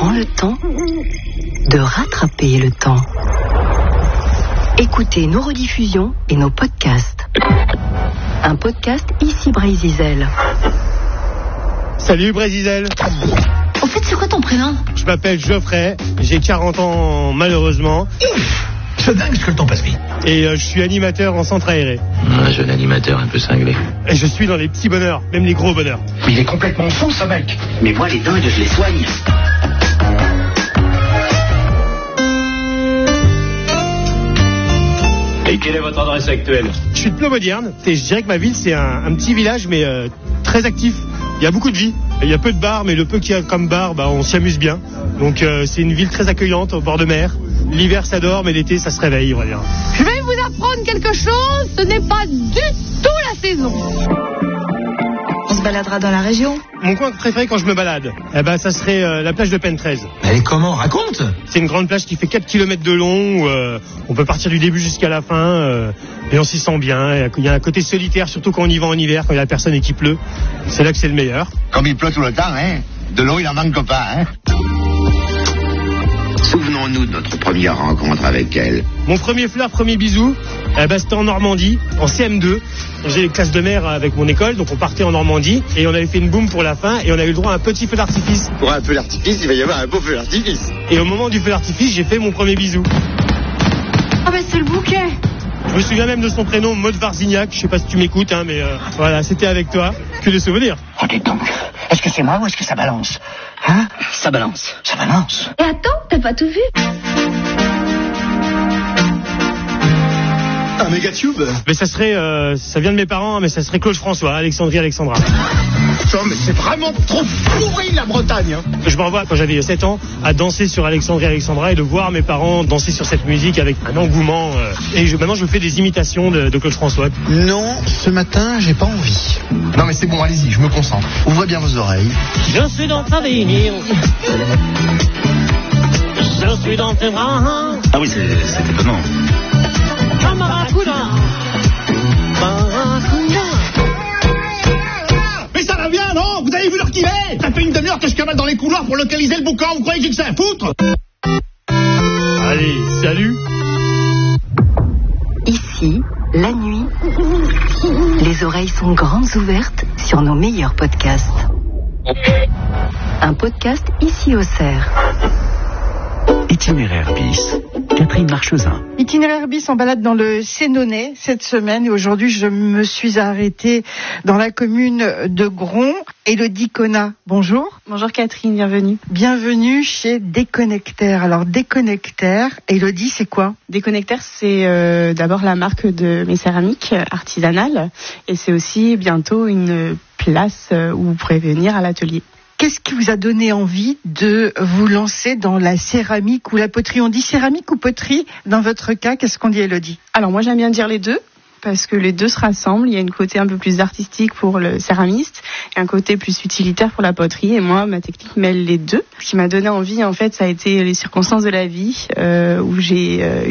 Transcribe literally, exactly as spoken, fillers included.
prend le temps de rattraper le temps. Écoutez nos rediffusions et nos podcasts. Un podcast ici Brézizel. Salut Brézizel. Au fait, c'est quoi ton prénom? Je m'appelle Geoffrey, j'ai quarante ans malheureusement. C'est dingue ce que le temps passe vite. Et euh, je suis animateur en centre aéré. Un jeune animateur un peu cinglé. Et je suis dans les petits bonheurs, même les gros bonheurs. Mais il est complètement fou ce mec. Mais moi les dingues je les soigne. Et quelle est votre adresse actuelle? Je suis de Ploemodierne et je dirais que ma ville c'est un, un petit village mais euh, très actif. Il y a beaucoup de vie. Il y a peu de bars mais le peu qu'il y a comme bar, bah, on s'y amuse bien. Donc euh, c'est une ville très accueillante au bord de mer. L'hiver ça dort mais l'été ça se réveille on va dire. Je vais vous apprendre quelque chose, ce n'est pas du tout la saison. On se baladera dans la région. Mon coin préféré quand je me balade, eh ben, ça serait euh, la plage de Pentrez. Mais comment? Raconte. C'est une grande plage qui fait quatre kilomètres de long, où euh, on peut partir du début jusqu'à la fin, euh, et on s'y sent bien. Il y a un côté solitaire, surtout quand on y va en hiver, quand il y a personne et qu'il pleut. C'est là que c'est le meilleur. Comme il pleut tout le temps, hein. De l'eau, il en manque pas, hein. Souvenons-nous de notre première rencontre avec elle. Mon premier flirt, premier bisou, eh ben, c'était en Normandie, en C M deux. J'ai les classes de mer avec mon école, donc on partait en Normandie et on avait fait une boum pour la fin et on avait le droit à un petit feu d'artifice. Pour un feu d'artifice, il va y avoir un beau feu d'artifice. Et au moment du feu d'artifice, j'ai fait mon premier bisou. Ah bah c'est le bouquet. Je me souviens même de son prénom, Maud Varzignac. Je sais pas si tu m'écoutes, hein, mais euh, voilà, c'était avec toi. Que de souvenirs. Oh, dites donc. Est-ce que c'est moi ou est-ce que ça balance? Hein? Ça balance. Ça balance. Et attends, t'as pas tout vu? Un méga tube. Mais ça serait, euh, ça vient de mes parents, mais ça serait Claude François, Alexandrie Alexandra. Putain, mais c'est vraiment trop pourri la Bretagne, hein. Je me revois quand j'avais sept ans à danser sur Alexandrie Alexandra et de voir mes parents danser sur cette musique avec un engouement. Euh, et je, maintenant je fais des imitations de, de Claude François. Non, ce matin, j'ai pas envie. Non mais c'est bon, allez-y, je me concentre. Ouvrez bien vos oreilles. Je suis dans ta ligne. Je suis dans tes bras. Ah oui, c'est, c'est étonnant. Mais ça va bien, non? Vous avez vu l'heure qu'il est? Ça fait une demi-heure que je cavale dans les couloirs pour localiser le boucan. Vous croyez que j'ai que ça à foutre? Allez, salut. Ici, la nuit, les oreilles sont grandes ouvertes sur nos meilleurs podcasts. Un podcast ici au Cerf. Itinéraire bis. Catherine Marchesin. Itinéraire bis en balade dans le Sénonais cette semaine et aujourd'hui je me suis arrêtée dans la commune de Gron. Élodie Connat, bonjour. Bonjour Catherine, bienvenue. Bienvenue chez Déconnectaire. Alors Déconnectaire, Élodie, c'est quoi? Déconnectaire, c'est euh, d'abord la marque de mes céramiques artisanales et c'est aussi bientôt une place où vous pourrez venir à l'atelier. Qu'est-ce qui vous a donné envie de vous lancer dans la céramique ou la poterie? On dit céramique ou poterie? Dans votre cas, qu'est-ce qu'on dit, Élodie? Alors moi j'aime bien dire les deux, parce que les deux se rassemblent. Il y a une côté un peu plus artistique pour le céramiste et un côté plus utilitaire pour la poterie. Et moi, ma technique mêle les deux. Ce qui m'a donné envie, en fait, ça a été les circonstances de la vie euh, où j'ai euh,